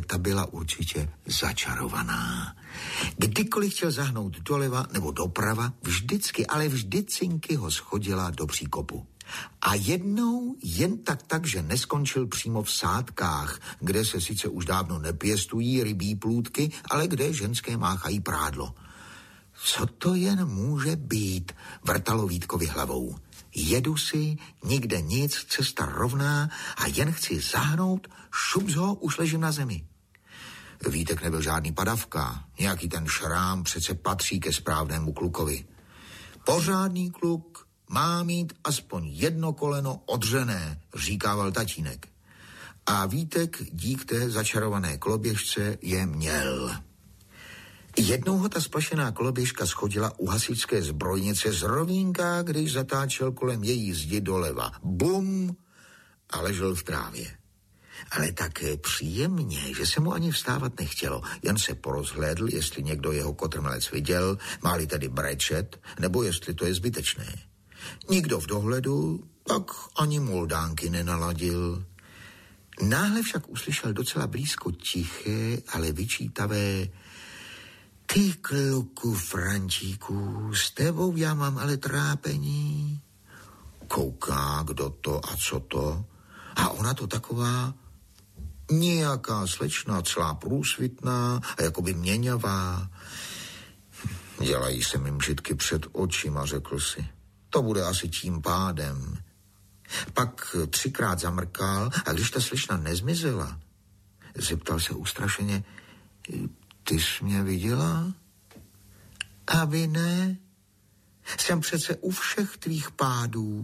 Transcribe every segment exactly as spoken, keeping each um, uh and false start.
ta byla určitě začarovaná. Kdykoliv chtěl zahnout doleva nebo doprava, vždycky, ale vždycky ho schodila do příkopu. A jednou jen tak tak, že neskončil přímo v sádkách, kde se sice už dávno nepěstují rybí plůdky, ale kde ženské máchají prádlo. Co to jen může být, vrtalo Vítkovi hlavou. Jedu si, nikde nic, cesta rovná a jen chci zahnout, šups ho, už ležím na zemi. Vítek nebyl žádný padavka, nějaký ten šrám přece patří ke správnému klukovi. Pořádný kluk má mít aspoň jedno koleno odřené, říkával tatínek. A Vítek dík té začarované koloběžce je měl. Jednou ho ta splašená koloběžka schodila u hasičské zbrojnice z rovínka, když zatáčel kolem její zdi doleva. Bum! A ležel v trávě. Ale tak příjemně, že se mu ani vstávat nechtělo. Jen se porozhlédl, jestli někdo jeho kotrmelec viděl, má-li tedy brečet, nebo jestli to je zbytečné. Nikdo v dohledu, tak ani moldánky nenaladil. Náhle však uslyšel docela blízko tiché, ale vyčítavé: Ty kluku, Frantíku, s tebou já mám ale trápení. Kouká, kdo to a co to. A ona to taková nějaká slečna, celá průsvitná a jakoby měňavá. Dělají se mi mžitky před očima, řekl si. To bude asi tím pádem. Pak třikrát zamrkal a když ta slečna nezmizela, zeptal se ustrašeně: Ty jsi mě viděla? Aby ne? Jsem přece u všech tvých pádů.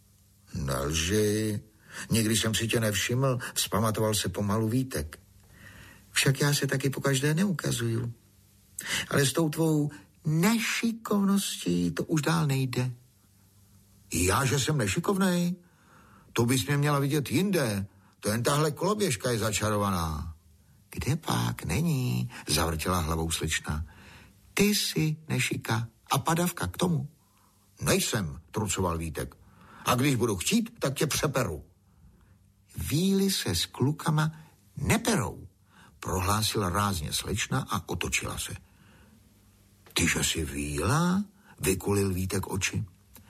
Nelži. Nikdy jsem si tě nevšiml, vzpamatoval se pomalu Vítek. Však já se taky pokaždé neukazuju. Ale s tou tvou nešikovností to už dál nejde. Já, že jsem nešikovnej? To bys mě měla vidět jinde. To jen tahle koloběžka je začarovaná. Kde pak není, zavrtěla hlavou slečna. Ty jsi nešika a padavka k tomu. Nejsem, trucoval Vítek. A když budu chtít, tak tě přeperu. Víly se s klukama neperou, prohlásila rázně slečna a otočila se. Tyže si víla? Vykulil Vítek oči.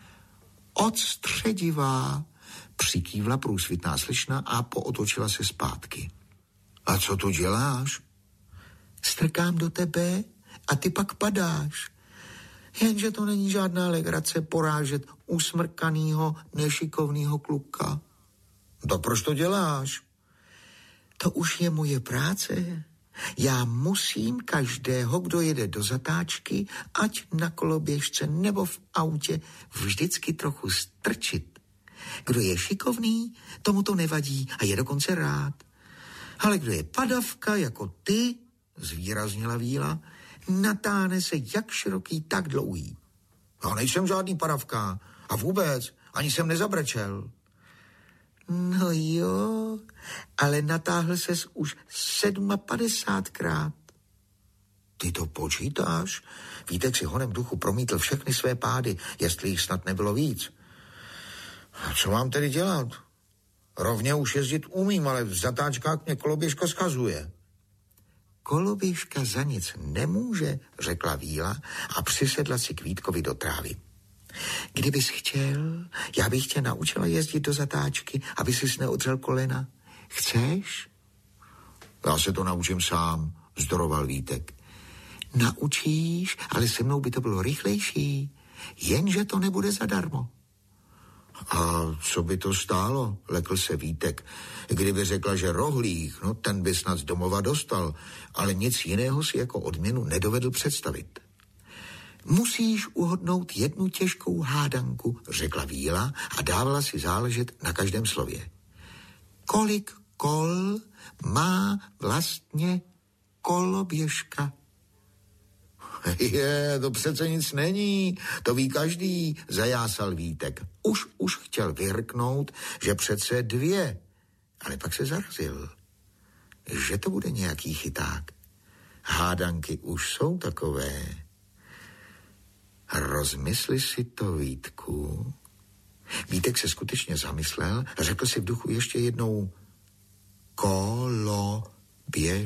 Odstředivá, přikývla průsvitná slečna a pootočila se zpátky. A co tu děláš? Strkám do tebe a ty pak padáš. Jenže to není žádná legrace porážet usmrkanýho, nešikovnýho kluka. Tak proč to děláš? To už je moje práce. Já musím každého, kdo jede do zatáčky, ať na koloběžce nebo v autě, vždycky trochu strčit. Kdo je šikovný, tomu to nevadí a je dokonce rád. Ale kdo je padavka jako ty, zvýraznila Víla, natáhne se jak široký, tak dlouhý. Já nejsem žádný padavka a vůbec, ani jsem nezabrečel. No jo, ale natáhl ses už sedmapadesátkrát. Ty to počítáš? Vítek si honem duchu promítl všechny své pády, jestli jich snad nebylo víc. A co mám tedy dělat? Rovně už jezdit umím, ale v zatáčkách mě koloběžka schazuje. Koloběžka za nic nemůže, řekla Víla a přisedla si k Vítkovi do trávy. Kdybys chtěl, já bych tě naučila jezdit do zatáčky, aby sis neodřel kolena. Chceš? Já se to naučím sám, vzdoroval Vítek. Naučíš, ale se mnou by to bylo rychlejší, jenže to nebude zadarmo. A co by to stálo, lekl se Vítek. Kdyby řekla, že rohlík, no ten by snad z domova dostal, ale nic jiného si jako odměnu nedovedl představit. Musíš uhodnout jednu těžkou hádanku, řekla Víla a dávala si záležet na každém slově. Kolik kol má vlastně koloběžka? Je, to přece nic není, to ví každý, zajásal Vítek. Už, už chtěl vyrknout, že přece dvě, ale pak se zarazil, že to bude nějaký chyták. Hádanky už jsou takové. Rozmysli si to, Vítku. Vítek se skutečně zamyslel a řekl si v duchu ještě jednou koloběžka.